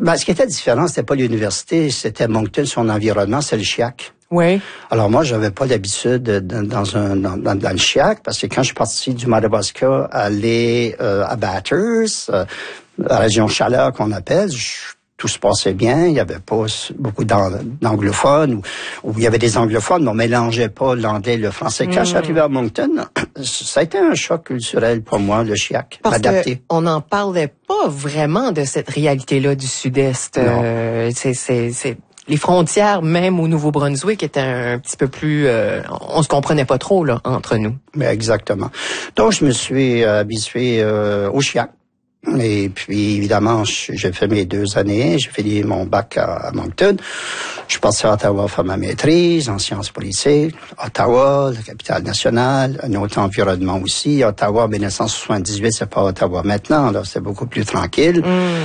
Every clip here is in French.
Ben, ce qui était différent, c'était pas l'université, c'était Moncton, son environnement, c'est le CHIAC. Oui. Alors moi, j'avais pas l'habitude dans le CHIAC, parce que quand je suis parti du Madawaska aller à Bathurst, la région Chaleur qu'on appelle, tout se passait bien. Il y avait pas beaucoup d'anglophones, ou il y avait des anglophones, mais on mélangeait pas l'anglais et le français. Quand je suis arrivé à Moncton, ça a été un choc culturel pour moi, le CHIAC, m'adapter. On n'en parlait pas vraiment de cette réalité-là du Sud-Est. C'est les frontières, même au Nouveau-Brunswick, étaient un petit peu plus... on se comprenait pas trop là entre nous. Mais exactement. Donc, je me suis habitué au CHIAC. Et puis, évidemment, j'ai fait mes 2 années. J'ai fini mon bac à Moncton. Je suis parti à Ottawa faire ma maîtrise en sciences politiques. Ottawa, la capitale nationale, un autre environnement aussi. Ottawa, 1978, c'est pas Ottawa maintenant. Là, c'est beaucoup plus tranquille.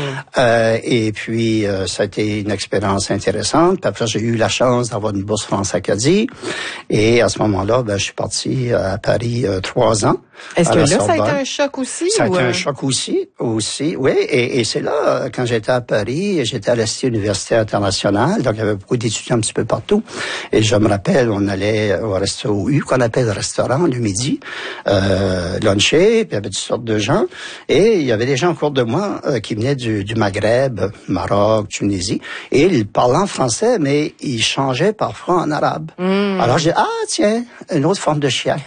Et puis, ça a été une expérience intéressante. Puis après, j'ai eu la chance d'avoir une bourse France-Acadie. Et à ce moment-là, je suis parti à Paris 3 ans. Est-ce que là, ça a été un choc aussi? Ça a été un choc aussi, oui. Et c'est là, quand j'étais à Paris, j'étais à l'Institut universitaire international, donc il y avait beaucoup d'étudiants un petit peu partout. Et je me rappelle, on allait au U, qu'on appelle le restaurant, le midi, luncher, puis il y avait toutes sortes de gens. Et il y avait des gens en cours de moi qui venaient du Maghreb, Maroc, Tunisie, et ils parlaient en français, mais ils changeaient parfois en arabe. Alors je dis, tiens, une autre forme de CHIAC.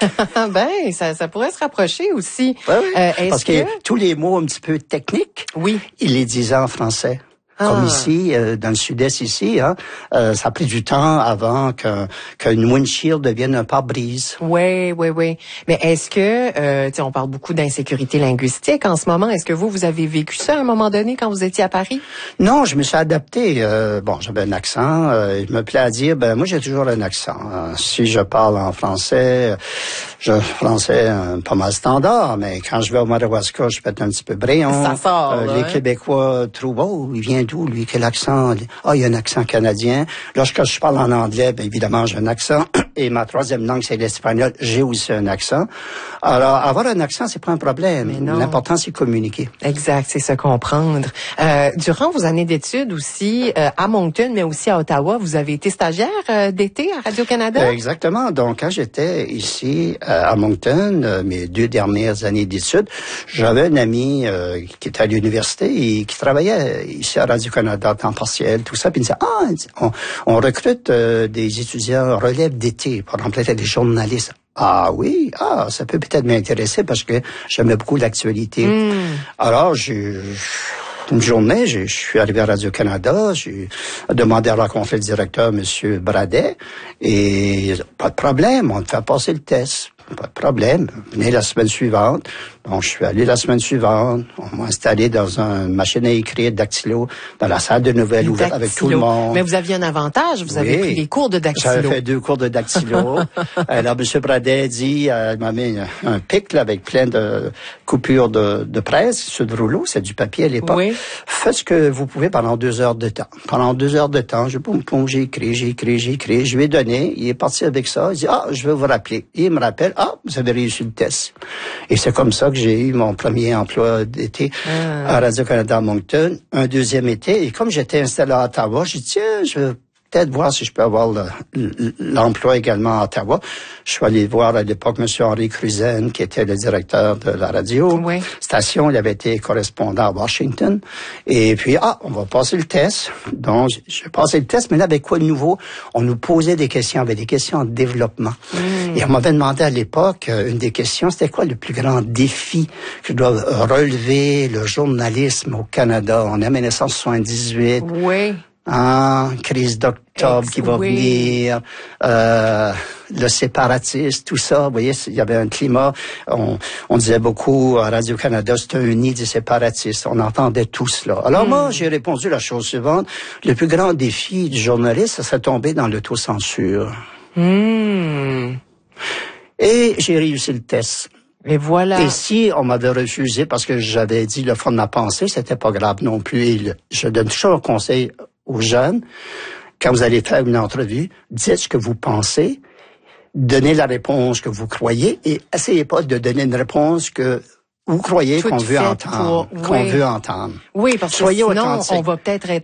Ça pourrait se rapprocher aussi. Oui. Parce que tous les mots un petit peu techniques, il les disait en français. Comme ici, dans le sud-est ici, ça a pris du temps avant qu'une windshield devienne un pare-brise. Oui. Mais est-ce que, on parle beaucoup d'insécurité linguistique en ce moment. Est-ce que vous avez vécu ça à un moment donné quand vous étiez à Paris? Non, je me suis adapté. J'avais un accent. Je me plais à dire, moi j'ai toujours un accent. Si je parle en français, français pas mal standard, mais quand je vais au Madawaska, je peux être un petit peu brillant. Ça sort, les Québécois trouvent, il vient d'où, lui, quel accent? Il y a un accent canadien. Lorsque je parle en anglais, évidemment, j'ai un accent. Et ma 3e langue, c'est l'espagnol. J'ai aussi un accent. Alors, avoir un accent, c'est pas un problème. L'important, c'est communiquer. Exact, c'est se comprendre. Durant vos années d'études aussi, à Moncton, mais aussi à Ottawa, vous avez été stagiaire d'été à Radio-Canada? Exactement. Donc, quand j'étais ici à Moncton, mes 2 dernières années d'études, j'avais un ami qui était à l'université et qui travaillait ici à Radio-Canada à temps partiel, tout ça. Puis il me disait, on recrute des étudiants relève d'été pour remplacer des journalistes. Oui, ça peut peut-être m'intéresser parce que j'aimais beaucoup l'actualité. Alors, une journée, je suis arrivé à Radio-Canada, j'ai demandé à rencontrer le directeur, M. Bradet, et pas de problème, on te fait passer le test. Pas de problème. Venez la semaine suivante. Donc, je suis allé la semaine suivante. On m'a installé dans une machine à écrire dactylo dans la salle de nouvelles ouverte avec tout le monde. Mais vous aviez un avantage. Vous avez pris des cours de dactylo. J'avais fait 2 cours de dactylo. Alors, M. Bradet dit, il m'a mis un pic là, avec plein de coupures de presse sur le rouleau. C'est du papier à l'époque. Oui. Faites ce que vous pouvez pendant 2 heures de temps. Pendant 2 heures de temps, j'ai écrit. Je lui ai donné. Il est parti avec ça. Il dit, je vais vous rappeler. Il me rappelle, vous avez réussi le test. Et c'est comme ça que j'ai eu mon premier emploi d'été à Radio-Canada à Moncton, un 2e été. Et comme j'étais installé à Ottawa, j'ai dit, tiens, je vais peut-être voir si je peux avoir l'emploi également à Ottawa. Je suis allé voir à l'époque M. Henri Cruzen, qui était le directeur de la radio. Station, il avait été correspondant à Washington. Et puis, on va passer le test. Donc, j'ai passé le test, mais là, avec quoi de nouveau? On nous posait des questions, avec des questions en développement. Et on m'avait demandé à l'époque, une des questions, c'était quoi le plus grand défi que doit relever le journalisme au Canada? On est en 1978. Crise d'octobre qui va venir, le séparatisme, tout ça. Vous voyez, il y avait un climat. On disait beaucoup à Radio-Canada, c'était un nid des séparatistes. On entendait tout cela. Alors moi, j'ai répondu la chose suivante. Le plus grand défi du journaliste, ça serait tomber dans l'autocensure. Et j'ai réussi le test. Et voilà. Et si on m'avait refusé parce que j'avais dit le fond de ma pensée, c'était pas grave non plus. Et je donne toujours un conseil aux jeunes. Quand vous allez faire une entrevue, dites ce que vous pensez, donnez la réponse que vous croyez et essayez pas de donner une réponse que vous croyez qu'on veut entendre. Oui, parce que sinon, on va peut-être être